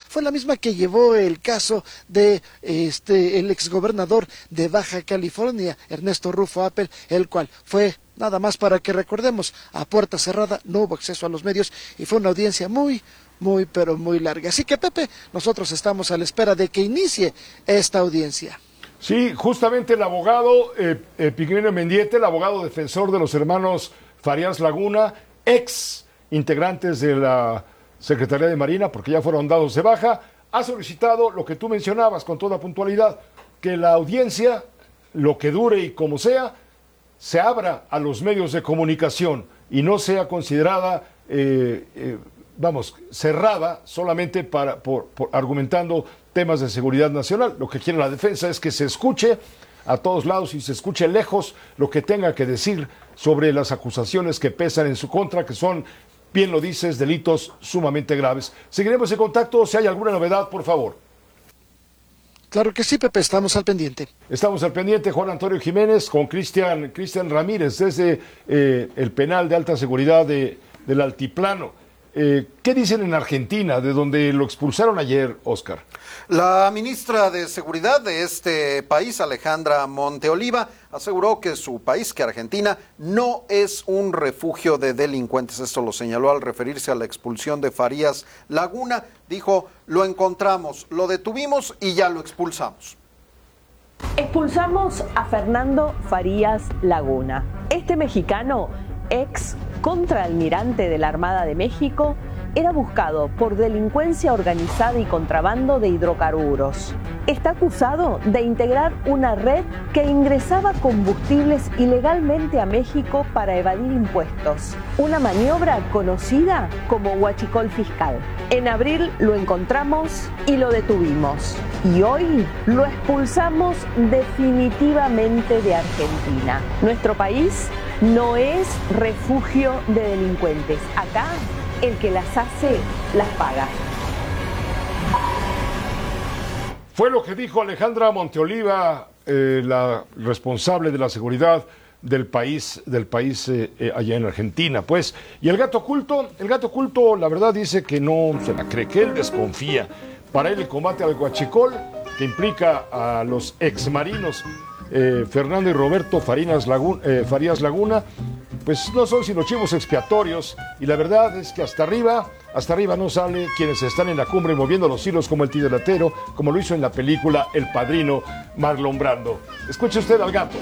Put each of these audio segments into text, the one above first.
fue la misma que llevó el caso de el exgobernador de Baja California, Ernesto Rufo Appel, el cual fue, nada más para que recordemos, a puerta cerrada, no hubo acceso a los medios y fue una audiencia muy larga. Así que, Pepe, nosotros estamos a la espera de que inicie esta audiencia. Sí, justamente el abogado Pigmenio Mendieta, el abogado defensor de los hermanos Farías Laguna, ex integrantes de la Secretaría de Marina, porque ya fueron dados de baja, ha solicitado lo que tú mencionabas con toda puntualidad, que la audiencia, lo que dure y como sea, se abra a los medios de comunicación y no sea considerada, cerrada solamente por argumentando temas de seguridad nacional. Lo que quiere la defensa es que se escuche a todos lados y se escuche lejos lo que tenga que decir sobre las acusaciones que pesan en su contra, que son, bien lo dices, delitos sumamente graves. Seguiremos en contacto. Si hay alguna novedad, por favor. Claro que sí, Pepe, estamos al pendiente. Estamos al pendiente, Juan Antonio Jiménez, con Cristian Ramírez, desde el penal de alta seguridad del Altiplano. ¿Qué dicen en Argentina, de donde lo expulsaron ayer, Oscar? La ministra de Seguridad de este país, Alejandra Monteoliva, aseguró que su país, que Argentina, no es un refugio de delincuentes. Esto lo señaló al referirse a la expulsión de Farías Laguna. Dijo, lo encontramos, lo detuvimos y ya lo expulsamos. Expulsamos a Fernando Farías Laguna. Este mexicano, ex contraalmirante de la Armada de México, era buscado por delincuencia organizada y contrabando de hidrocarburos. Está acusado de integrar una red que ingresaba combustibles ilegalmente a México para evadir impuestos, una maniobra conocida como huachicol fiscal. En abril lo encontramos y lo detuvimos, y hoy lo expulsamos definitivamente de Argentina. Nuestro país no es refugio de delincuentes. Acá el que las hace, las paga. Fue lo que dijo Alejandra Monteoliva, la responsable de la seguridad del país allá en Argentina, pues. Y el gato oculto, la verdad dice que no se la cree, que él desconfía. Para él el combate al huachicol, que implica a los exmarinos Fernando y Roberto Farías Laguna, pues no son sino chivos expiatorios, y la verdad es que hasta arriba no sale quienes están en la cumbre moviendo los hilos como el titiritero, como lo hizo en la película El Padrino Marlon Brando. Escuche usted al gato.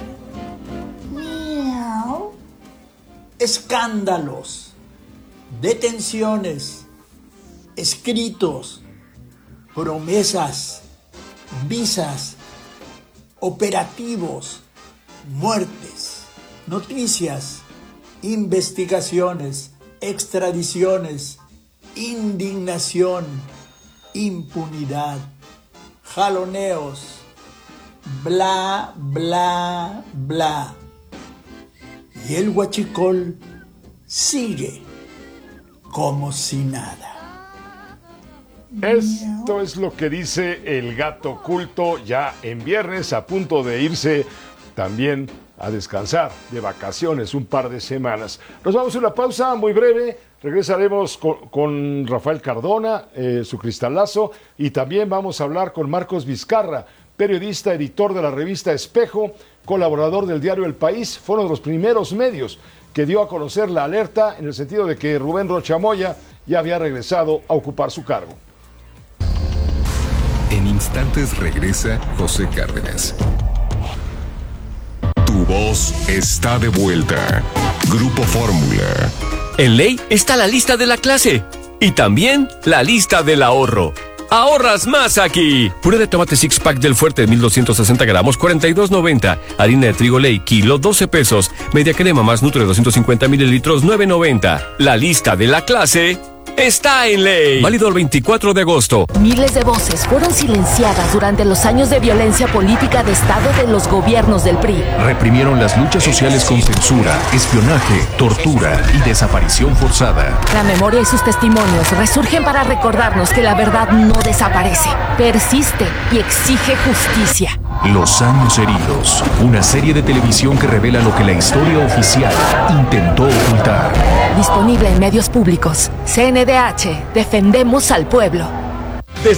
Miau. Escándalos, detenciones, escritos, promesas, visas, operativos, muertes, noticias, investigaciones, extradiciones, indignación, impunidad, jaloneos, bla, bla, bla. Y el huachicol sigue como si nada. Esto es lo que dice el gato oculto ya en viernes, a punto de irse también a descansar de vacaciones un par de semanas. Nos vamos a una pausa muy breve, regresaremos con Rafael Cardona, su cristalazo, y también vamos a hablar con Marcos Vizcarra, periodista, editor de la revista Espejo, colaborador del diario El País. Fueron de los primeros medios que dio a conocer la alerta en el sentido de que Rubén Rocha Moya ya había regresado a ocupar su cargo. En instantes regresa José Cárdenas. Tu voz está de vuelta. Grupo Fórmula. En ley está la lista de la clase y también la lista del ahorro. ¡Ahorras más aquí! Puré de tomate six pack del Fuerte de 1260 gramos, 42.90. Harina de trigo Ley, kilo, 12 pesos. Media crema más Nutre, 250 mililitros, 9.90. La lista de la clase está en ley. Válido el 24 de agosto. Miles de voces fueron silenciadas durante los años de violencia política de Estado de los gobiernos del PRI. Reprimieron las luchas sociales con censura, espionaje, tortura y desaparición forzada. La memoria y sus testimonios resurgen para recordarnos que la verdad no desaparece, persiste y exige justicia. Los años heridos. Una serie de televisión que revela lo que la historia oficial intentó ocultar. Disponible en medios públicos. CNDH. Defendemos al pueblo.